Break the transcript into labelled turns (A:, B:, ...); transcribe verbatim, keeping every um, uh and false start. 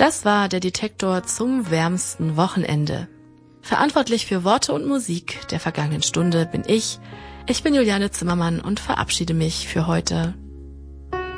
A: Das war der Detektor zum wärmsten Wochenende. Verantwortlich für Worte und Musik der vergangenen Stunde bin ich. Ich bin Juliane Zimmermann und verabschiede mich für heute.